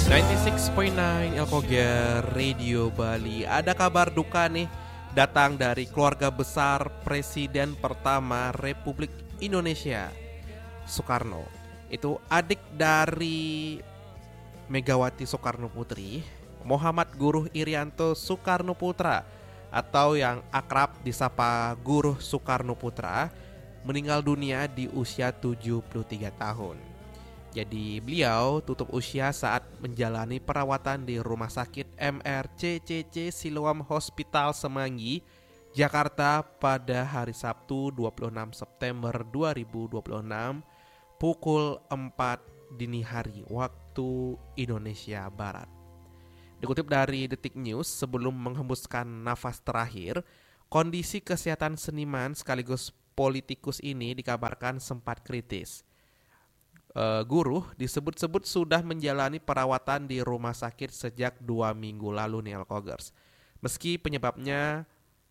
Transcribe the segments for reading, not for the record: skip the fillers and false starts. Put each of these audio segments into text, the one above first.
96.9 Elkoger Radio Bali. Ada kabar duka nih datang dari keluarga besar Presiden pertama Republik Indonesia, Soekarno. Itu adik dari Megawati Soekarno Putri, Muhammad Guruh Irianto Soekarno Putra atau yang akrab disapa Guruh Soekarno Putra, meninggal dunia di usia 73 tahun. Jadi beliau tutup usia saat menjalani perawatan di Rumah Sakit MRCCC Siloam Hospital Semanggi, Jakarta pada hari Sabtu 26 September 2026 pukul 4 dini hari waktu Indonesia Barat. Dikutip dari Detik News, sebelum menghembuskan nafas terakhir, kondisi kesehatan seniman sekaligus politikus ini dikabarkan sempat kritis. Guruh disebut-sebut sudah menjalani perawatan di rumah sakit sejak 2 minggu lalu nih Elkogers. Meski penyebabnya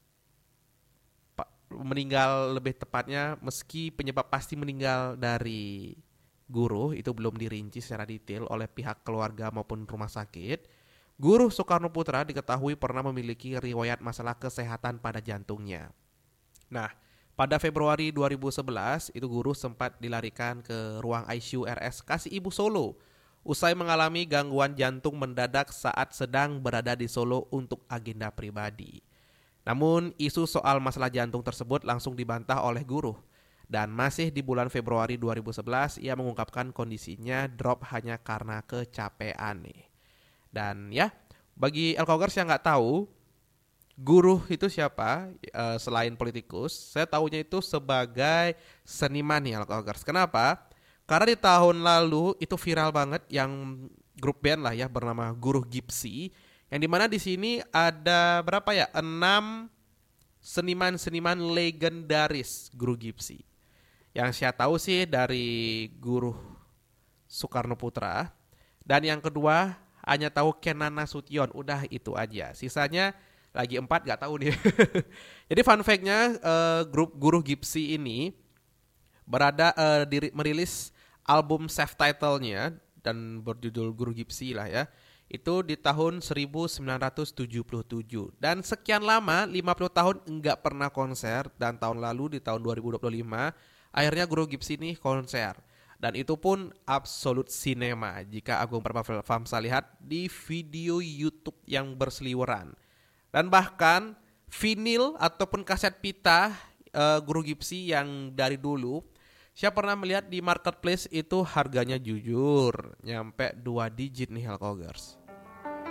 meski penyebab pasti meninggal dari Guruh itu belum dirinci secara detail oleh pihak keluarga maupun rumah sakit, Guruh Soekarno Putra diketahui pernah memiliki riwayat masalah kesehatan pada jantungnya. Nah, pada Februari 2011, itu Guruh sempat dilarikan ke ruang ICU RS Kasih Ibu Solo usai mengalami gangguan jantung mendadak saat sedang berada di Solo untuk agenda pribadi. Namun, isu soal masalah jantung tersebut langsung dibantah oleh Guruh. Dan masih di bulan Februari 2011, ia mengungkapkan kondisinya drop hanya karena kecapean nih. Dan ya, bagi Elkogers yang nggak tahu, Guruh itu siapa? Selain politikus, saya tahunya itu sebagai seniman nih Elkogers. Kenapa? Karena di tahun lalu itu viral banget yang grup band lah ya bernama Guruh Gipsy, yang dimana di sini ada berapa ya? 6 seniman-seniman legendaris Guruh Gipsy. Yang saya tahu sih dari Guruh Soekarno Putra, dan yang kedua hanya tahu Kenan Nasution. Udah itu aja. Sisanya lagi 4 gak tahu nih. Jadi fun fact-nya grup Guruh Gipsy ini merilis album self-title-nya dan berjudul Guruh Gipsy lah ya. Itu di tahun 1977. Dan sekian lama 50 tahun enggak pernah konser, dan tahun lalu di tahun 2025 akhirnya Guruh Gipsy ini konser. Dan itu pun absolut cinema jika Agung Pramafamsa lihat di video YouTube yang berseliweran. Dan bahkan vinil ataupun kaset pita Guruh Gipsy yang dari dulu, saya pernah melihat di marketplace itu harganya jujur nyampe 2 digit nih Elkogers.